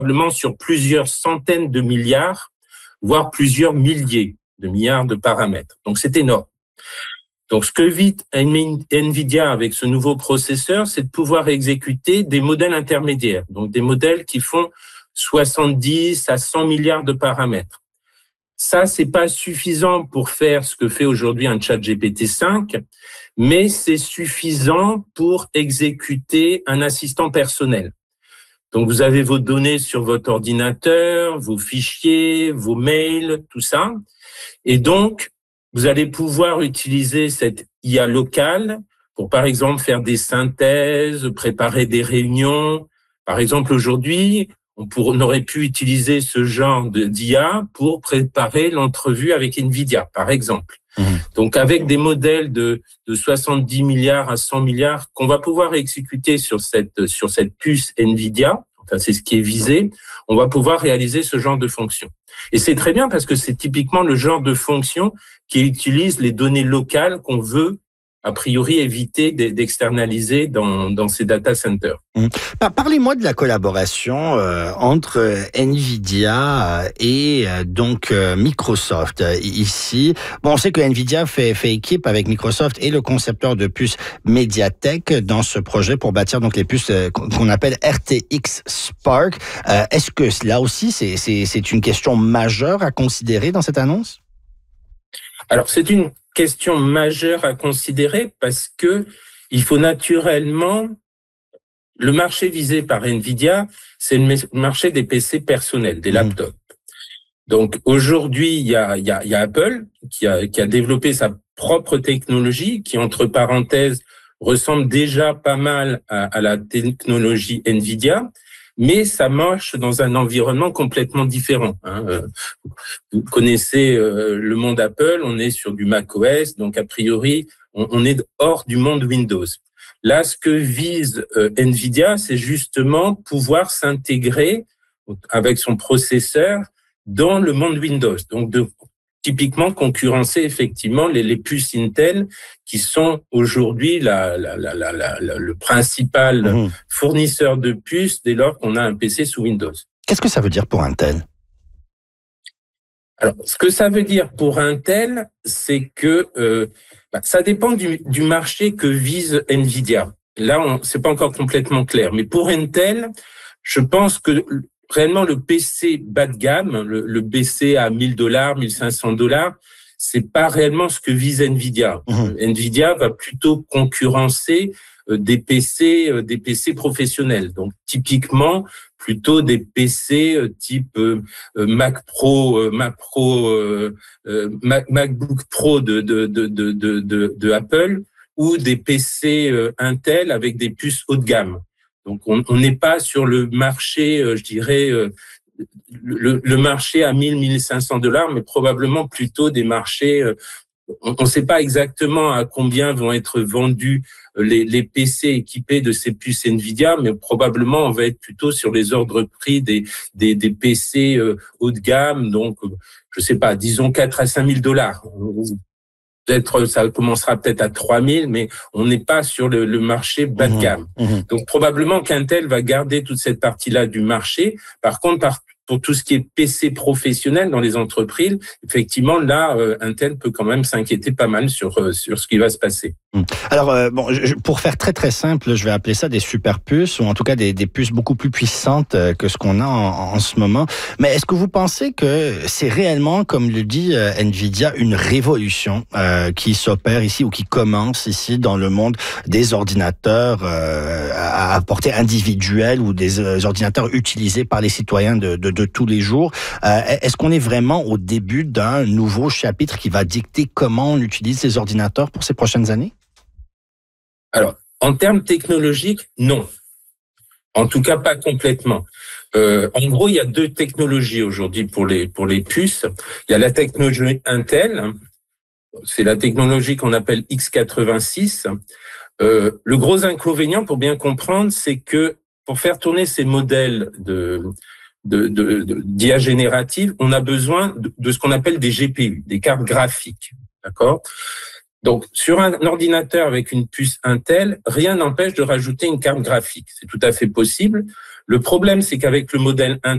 probablement sur plusieurs centaines de milliards, voire plusieurs milliers de milliards de paramètres. Donc, c'est énorme. Donc, ce que vit NVIDIA avec ce nouveau processeur, c'est de pouvoir exécuter des modèles intermédiaires, donc des modèles qui font 70 à 100 milliards de paramètres. Ça, c'est pas suffisant pour faire ce que fait aujourd'hui un chat GPT-5, mais c'est suffisant pour exécuter un assistant personnel. Donc, vous avez vos données sur votre ordinateur, vos fichiers, vos mails, tout ça. Et donc, vous allez pouvoir utiliser cette IA locale pour, par exemple, faire des synthèses, préparer des réunions. Par exemple, aujourd'hui, on aurait pu utiliser ce genre d'IA pour préparer l'entrevue avec NVIDIA, par exemple. Donc, avec des modèles de 70 milliards à 100 milliards qu'on va pouvoir exécuter sur cette puce NVIDIA, enfin, c'est ce qui est visé, on va pouvoir réaliser ce genre de fonction. Et c'est très bien parce que c'est typiquement le genre de fonction qui utilise les données locales qu'on veut a priori éviter d'externaliser dans ces data centers. Parlez-moi de la collaboration entre NVIDIA et donc Microsoft ici. Bon, on sait que NVIDIA fait équipe avec Microsoft et le concepteur de puces Mediatek dans ce projet pour bâtir donc les puces qu'on appelle RTX Spark. Est-ce que là aussi c'est une question majeure à considérer dans cette annonce? Alors, c'est une question majeure à considérer parce que il faut naturellement, le marché visé par NVIDIA, c'est le marché des PC personnels, des laptops. Donc, aujourd'hui, il y a Apple qui a développé sa propre technologie qui, entre parenthèses, ressemble déjà pas mal à la technologie NVIDIA. Mais ça marche dans un environnement complètement différent. Vous connaissez le monde Apple, on est sur du macOS, donc a priori, on est hors du monde Windows. Là, ce que vise NVIDIA, c'est justement pouvoir s'intégrer avec son processeur dans le monde Windows. Donc, typiquement concurrencer effectivement les puces Intel qui sont aujourd'hui le principal fournisseur de puces dès lors qu'on a un PC sous Windows. Qu'est-ce que ça veut dire pour Intel? Alors, ce que ça veut dire pour Intel, c'est que ça dépend du marché que vise NVIDIA. Là, c'est pas encore complètement clair. Mais pour Intel, je pense que réellement, le PC bas de gamme, le PC à $1 000, $1 500, c'est pas réellement ce que vise NVIDIA. NVIDIA va plutôt concurrencer des PC professionnels. Donc, typiquement, plutôt des PC type MacBook Pro de Apple ou des PC Intel avec des puces haut de gamme. Donc, on n'est pas sur le marché, je dirais, le marché à $1 000, $1 500, mais probablement plutôt des marchés. On ne sait pas exactement à combien vont être vendus les PC équipés de ces puces NVIDIA, mais probablement on va être plutôt sur les ordres prix des PC haut de gamme. Donc, je sais pas, disons 4 à 5 000 $. Peut-être, ça commencera peut-être à 3 000, mais on n'est pas sur le marché bas de gamme. Donc, probablement qu'Intel va garder toute cette partie-là du marché. Par contre, pour tout ce qui est PC professionnel dans les entreprises, effectivement, là, Intel peut quand même s'inquiéter pas mal sur ce qui va se passer. Alors, pour faire très très simple, je vais appeler ça des super puces, ou en tout cas des puces beaucoup plus puissantes que ce qu'on a en ce moment. Mais est-ce que vous pensez que c'est réellement, comme le dit NVIDIA, une révolution qui s'opère ici ou qui commence ici dans le monde des ordinateurs à portée individuelle ou des ordinateurs utilisés par les citoyens de tous les jours? Est-ce qu'on est vraiment au début d'un nouveau chapitre qui va dicter comment on utilise les ordinateurs pour ces prochaines années? Alors, en termes technologiques, non. En tout cas, pas complètement. En gros, il y a deux technologies aujourd'hui pour les puces. Il y a la technologie Intel, c'est la technologie qu'on appelle x86. Le gros inconvénient, pour bien comprendre, c'est que pour faire tourner ces modèles d'IA générative, on a besoin de ce qu'on appelle des GPU, des cartes graphiques, d'accord? Donc, sur un ordinateur avec une puce Intel, rien n'empêche de rajouter une carte graphique. C'est tout à fait possible. Le problème, c'est qu'avec le modèle Intel,